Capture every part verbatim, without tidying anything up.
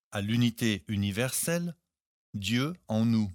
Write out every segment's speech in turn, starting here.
à l'unité universelle, Dieu en nous.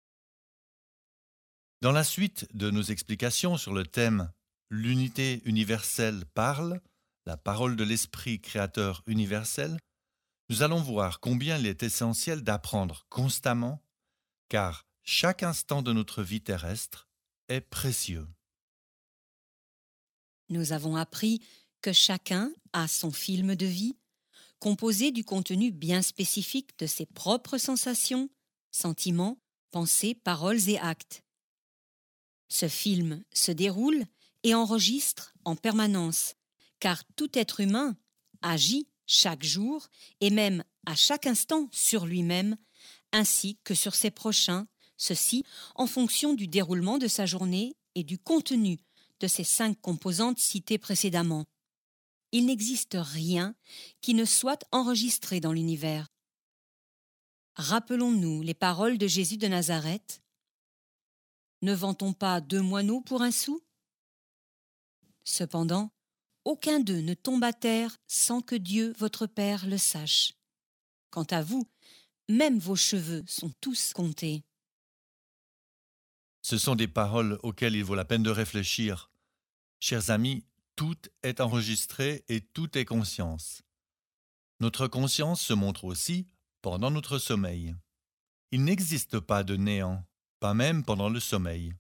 Dans la suite de nos explications sur le thème « L'unité universelle parle », la parole de l'Esprit créateur universel, nous allons voir combien il est essentiel d'apprendre constamment, car chaque instant de notre vie terrestre est précieux. Nous avons appris que chacun a son film de vie, composé du contenu bien spécifique de ses propres sensations, sentiments, pensées, paroles et actes. Ce film se déroule et enregistre en permanence, car tout être humain agit chaque jour et même à chaque instant sur lui-même, ainsi que sur ses prochains, ceci en fonction du déroulement de sa journée et du contenu de ces cinq composantes citées précédemment. Il n'existe rien qui ne soit enregistré dans l'univers. Rappelons-nous les paroles de Jésus de Nazareth. Ne vend-on pas deux moineaux pour un sou? Cependant, aucun d'eux ne tombe à terre sans que Dieu, votre Père, le sache. Quant à vous, même vos cheveux sont tous comptés. Ce sont des paroles auxquelles il vaut la peine de réfléchir. Chers amis, tout est enregistré et tout est conscience. Notre conscience se montre aussi pendant notre sommeil. Il n'existe pas de néant, pas même pendant le sommeil.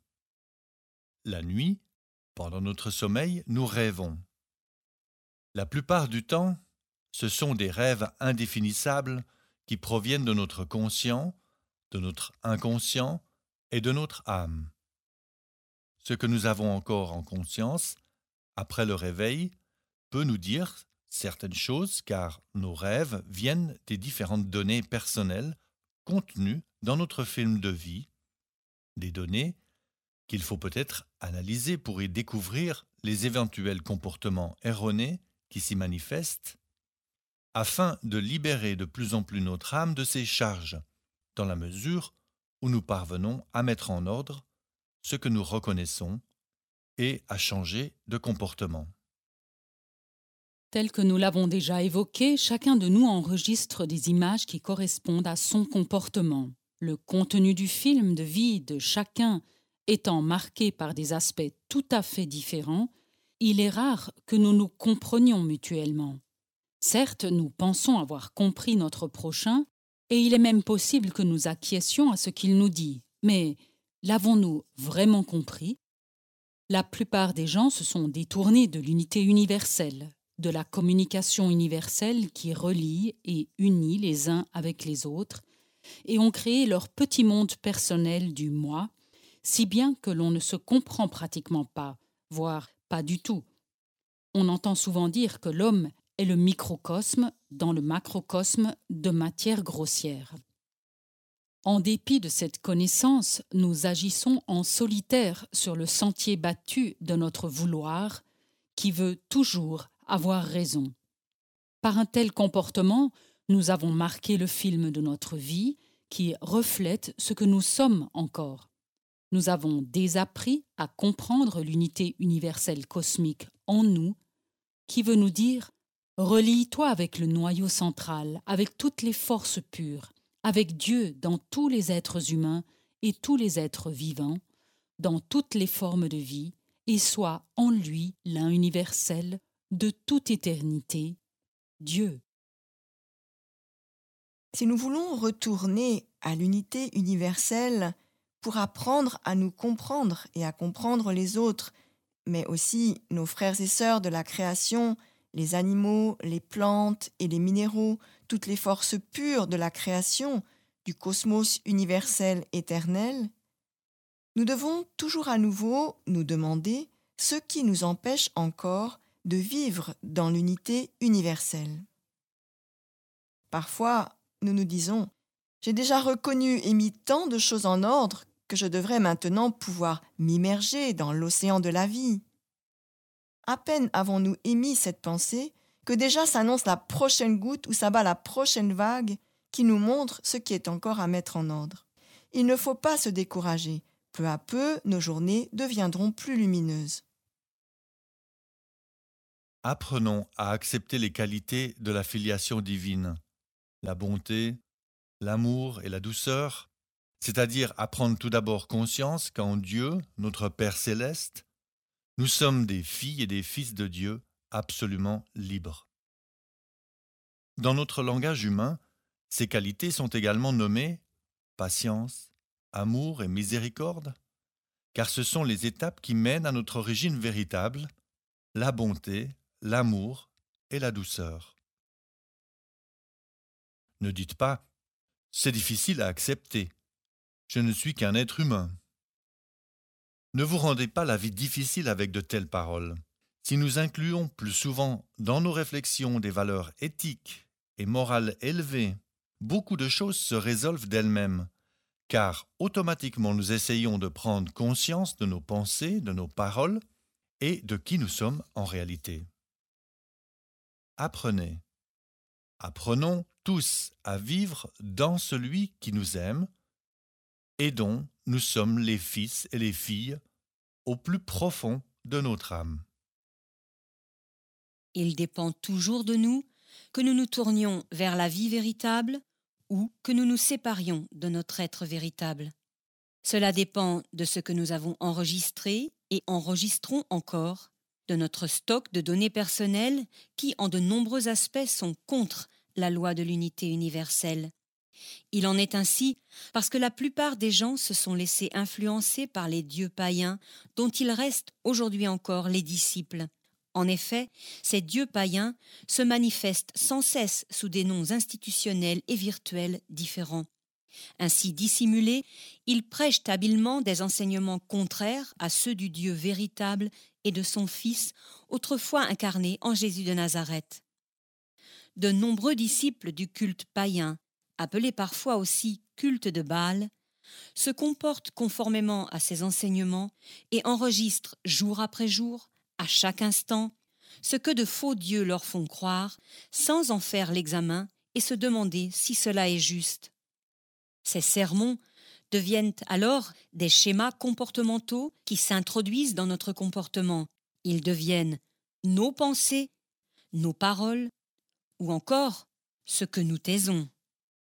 La nuit, pendant notre sommeil, nous rêvons. La plupart du temps, ce sont des rêves indéfinissables qui proviennent de notre conscient, de notre inconscient et de notre âme. Ce que nous avons encore en conscience, après le réveil, peut nous dire certaines choses car nos rêves viennent des différentes données personnelles contenues dans notre film de vie, des données qu'il faut peut-être analyser pour y découvrir les éventuels comportements erronés qui s'y manifestent, afin de libérer de plus en plus notre âme de ses charges, dans la mesure où nous parvenons à mettre en ordre ce que nous reconnaissons et à changer de comportement. Tel que nous l'avons déjà évoqué, chacun de nous enregistre des images qui correspondent à son comportement. Le contenu du film de vie de chacun étant marqué par des aspects tout à fait différents, il est rare que nous nous comprenions mutuellement. Certes, nous pensons avoir compris notre prochain, et il est même possible que nous acquiescions à ce qu'il nous dit. Mais l'avons-nous vraiment compris? La plupart des gens se sont détournés de l'unité universelle, de la communication universelle qui relie et unit les uns avec les autres, et ont créé leur petit monde personnel du moi, si bien que l'on ne se comprend pratiquement pas, voire pas du tout. On entend souvent dire que l'homme est le microcosme dans le macrocosme de matière grossière. En dépit de cette connaissance, nous agissons en solitaire sur le sentier battu de notre vouloir, qui veut toujours avoir raison. Par un tel comportement, nous avons marqué le film de notre vie qui reflète ce que nous sommes encore. Nous avons désappris à comprendre l'unité universelle cosmique en nous, qui veut nous dire « Relie-toi avec le noyau central, avec toutes les forces pures, avec Dieu dans tous les êtres humains et tous les êtres vivants, dans toutes les formes de vie, et sois en lui l'un universel de toute éternité, Dieu. » Si nous voulons retourner à l'unité universelle pour apprendre à nous comprendre et à comprendre les autres, mais aussi nos frères et sœurs de la création, les animaux, les plantes et les minéraux, toutes les forces pures de la création, du cosmos universel éternel, nous devons toujours à nouveau nous demander ce qui nous empêche encore de vivre dans l'unité universelle. Parfois, nous nous disons « J'ai déjà reconnu et mis tant de choses en ordre que je devrais maintenant pouvoir m'immerger dans l'océan de la vie. » À peine avons-nous émis cette pensée que déjà s'annonce la prochaine goutte ou s'abat la prochaine vague qui nous montre ce qui est encore à mettre en ordre. Il ne faut pas se décourager. Peu à peu, nos journées deviendront plus lumineuses. Apprenons à accepter les qualités de la filiation divine. la bonté, l'amour et la douceur, c'est-à-dire à prendre tout d'abord conscience qu'en Dieu, notre Père céleste, nous sommes des filles et des fils de Dieu absolument libres. Dans notre langage humain, ces qualités sont également nommées patience, amour et miséricorde, car ce sont les étapes qui mènent à notre origine véritable, la bonté, l'amour et la douceur. Ne dites pas « c'est difficile à accepter, je ne suis qu'un être humain ». Ne vous rendez pas la vie difficile avec de telles paroles. Si nous incluons plus souvent dans nos réflexions des valeurs éthiques et morales élevées, beaucoup de choses se résolvent d'elles-mêmes, car automatiquement nous essayons de prendre conscience de nos pensées, de nos paroles et de qui nous sommes en réalité. Apprenez. Apprenons tous à vivre dans celui qui nous aime et dont nous sommes les fils et les filles au plus profond de notre âme. Il dépend toujours de nous que nous nous tournions vers la vie véritable ou que nous nous séparions de notre être véritable. Cela dépend de ce que nous avons enregistré et enregistrons encore, de notre stock de données personnelles qui, en de nombreux aspects, sont contre la loi de l'unité universelle. Il en est ainsi parce que la plupart des gens se sont laissés influencer par les dieux païens dont ils restent aujourd'hui encore les disciples. En effet, ces dieux païens se manifestent sans cesse sous des noms institutionnels et virtuels différents. Ainsi dissimulés, ils prêchent habilement des enseignements contraires à ceux du Dieu véritable et de son Fils, autrefois incarné en Jésus de Nazareth. De nombreux disciples du culte païen, appelé parfois aussi culte de Baal, se comportent conformément à ces enseignements et enregistrent jour après jour, à chaque instant, ce que de faux dieux leur font croire, sans en faire l'examen et se demander si cela est juste. Ces sermons deviennent alors des schémas comportementaux qui s'introduisent dans notre comportement. Ils deviennent nos pensées, nos paroles, ou encore ce que nous taisons.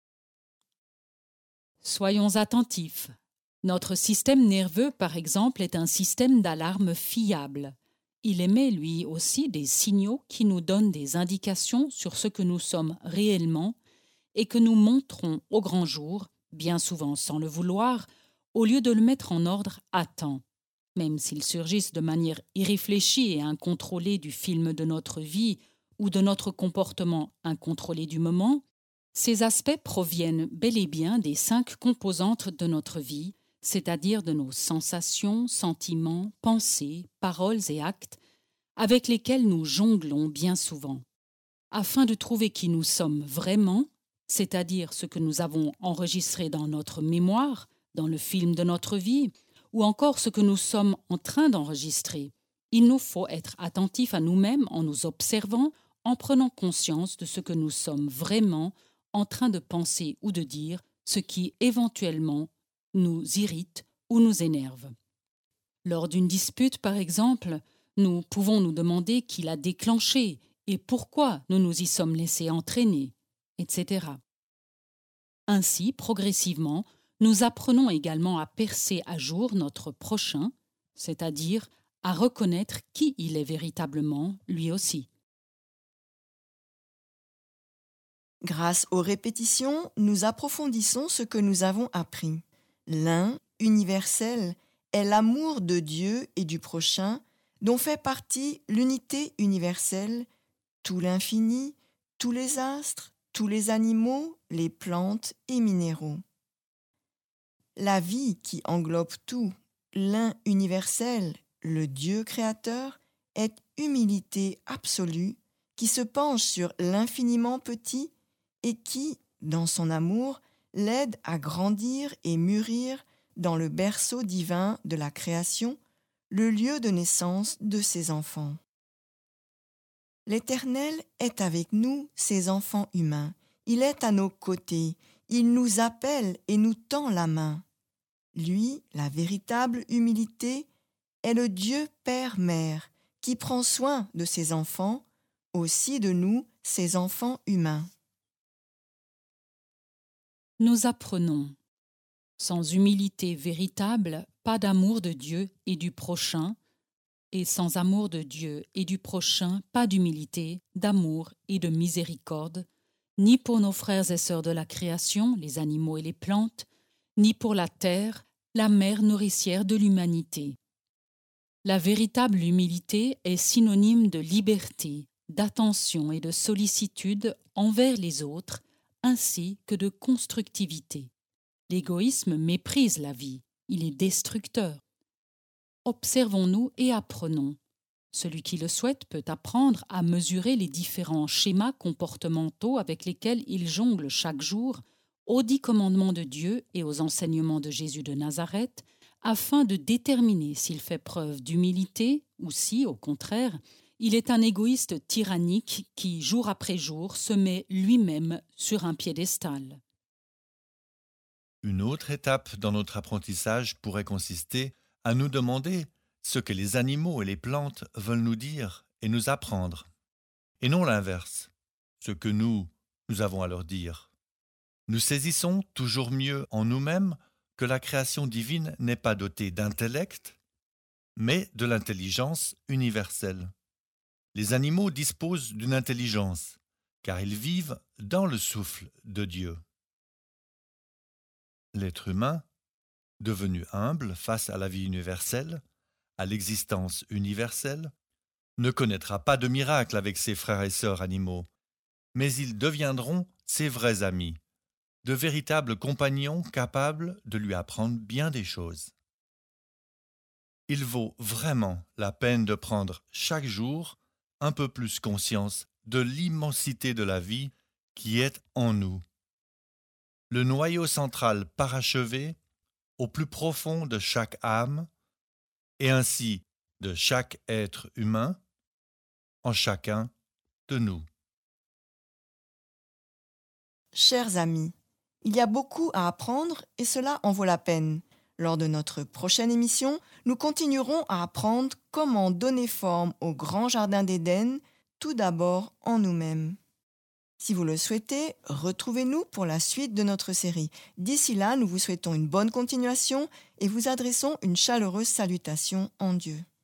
Soyons attentifs. Notre système nerveux, par exemple, est un système d'alarme fiable. Il émet lui aussi des signaux qui nous donnent des indications sur ce que nous sommes réellement et que nous montrons au grand jour, bien souvent sans le vouloir, au lieu de le mettre en ordre à temps. Même s'ils surgissent de manière irréfléchie et incontrôlée du film de notre vie ou de notre comportement incontrôlé du moment, ces aspects proviennent bel et bien des cinq composantes de notre vie, c'est-à-dire de nos sensations, sentiments, pensées, paroles et actes, avec lesquels nous jonglons bien souvent. Afin de trouver qui nous sommes vraiment, c'est-à-dire ce que nous avons enregistré dans notre mémoire, dans le film de notre vie, ou encore ce que nous sommes en train d'enregistrer, il nous faut être attentifs à nous-mêmes en nous observant, en prenant conscience de ce que nous sommes vraiment en train de penser ou de dire, ce qui éventuellement nous irrite ou nous énerve. Lors d'une dispute, par exemple, nous pouvons nous demander qui l'a déclenché et pourquoi nous nous y sommes laissés entraîner, et cetera. Ainsi, progressivement, nous apprenons également à percer à jour notre prochain, c'est-à-dire à reconnaître qui il est véritablement, lui aussi. Grâce aux répétitions, nous approfondissons ce que nous avons appris. L'un, universel, est l'amour de Dieu et du prochain, dont fait partie l'unité universelle, tout l'infini, tous les astres, tous les animaux, les plantes et minéraux. La vie qui englobe tout, l'un universel, le Dieu créateur, est humilité absolue qui se penche sur l'infiniment petit et qui, dans son amour, l'aide à grandir et mûrir dans le berceau divin de la création, le lieu de naissance de ses enfants. L'Éternel est avec nous, ses enfants humains. Il est à nos côtés. Il nous appelle et nous tend la main. Lui, la véritable humilité, est le Dieu Père-Mère qui prend soin de ses enfants, aussi de nous, ses enfants humains. Nous apprenons. Sans humilité véritable, pas d'amour de Dieu et du prochain, et sans amour de Dieu et du prochain, pas d'humilité, d'amour et de miséricorde, ni pour nos frères et sœurs de la création, les animaux et les plantes, ni pour la terre, la mère nourricière de l'humanité. La véritable humilité est synonyme de liberté, d'attention et de sollicitude envers les autres, ainsi que de constructivité. L'égoïsme méprise la vie, il est destructeur. Observons-nous et apprenons. Celui qui le souhaite peut apprendre à mesurer les différents schémas comportementaux avec lesquels il jongle chaque jour aux dix commandements de Dieu et aux enseignements de Jésus de Nazareth, afin de déterminer s'il fait preuve d'humilité ou si, au contraire, il est un égoïste tyrannique qui, jour après jour, se met lui-même sur un piédestal. Une autre étape dans notre apprentissage pourrait consister à nous demander ce que les animaux et les plantes veulent nous dire et nous apprendre, et non l'inverse, ce que nous, nous avons à leur dire. Nous saisissons toujours mieux en nous-mêmes que la création divine n'est pas dotée d'intellect, mais de l'intelligence universelle. Les animaux disposent d'une intelligence, car ils vivent dans le souffle de Dieu. L'être humain, devenu humble face à la vie universelle, à l'existence universelle, ne connaîtra pas de miracle avec ses frères et sœurs animaux, mais ils deviendront ses vrais amis, de véritables compagnons capables de lui apprendre bien des choses. Il vaut vraiment la peine de prendre chaque jour un peu plus conscience de l'immensité de la vie qui est en nous. Le noyau central parachevé au plus profond de chaque âme et ainsi de chaque être humain en chacun de nous. Chers amis, il y a beaucoup à apprendre et cela en vaut la peine. Lors de notre prochaine émission, nous continuerons à apprendre comment donner forme au grand jardin d'Éden, tout d'abord en nous-mêmes. Si vous le souhaitez, retrouvez-nous pour la suite de notre série. D'ici là, nous vous souhaitons une bonne continuation et vous adressons une chaleureuse salutation en Dieu.